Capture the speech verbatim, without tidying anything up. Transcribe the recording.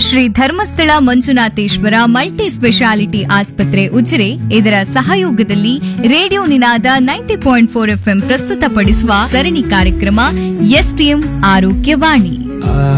Shri Dharmasthala Manjunatheshwara multi speciality ಆಸ್ಪತ್ರೆ ಉಜಿರೆ ಇದರ ಸಹಯೋಗದಲ್ಲಿ ರೇಡಿಯೋ ನಿನಾದ ನೈಂಟಿ ಪಾಯಿಂಟ್ ಫೋರ್ ಎಫ್ಎಂ ಪ್ರಸ್ತುತಪಡಿಸುವ ಸರಣಿ ಕಾರ್ಯಕ್ರಮ ಎಸ್ಟಿಎಂ ಆರೋಗ್ಯವಾಣಿ.